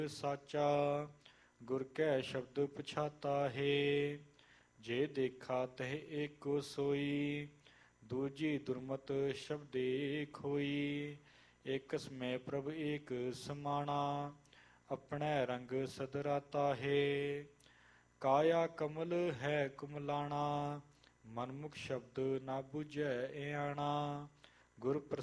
ਸਾਚਾ ਗੁਰ ਕੈ ਸ਼ਬਦ ਪਛਾਤਾ ਹੈ। ਜੇ ਦੇਖਾ ਤਹ ਏਕੋ ਸੋਈ, ਦੂਜੀ ਦੁਰਮਤ ਸ਼ਬਦੇ ਖੋਈ। ਏਕ ਸਮੈ ਪ੍ਰਭ ਏਕ ਸਮਾਣਾ, ਆਪਣੇ ਰੰਗ ਸਦਰਾਤਾ ਹੈ। ਕਾਇਆ ਕਮਲ ਹੈ ਕੁਮਲਾਣਾ, ਮਨਮੁਖ ਸ਼ਬਦ ਨਾ ਬੁਝੈ ਇਆਣਾ। ਗੁਰ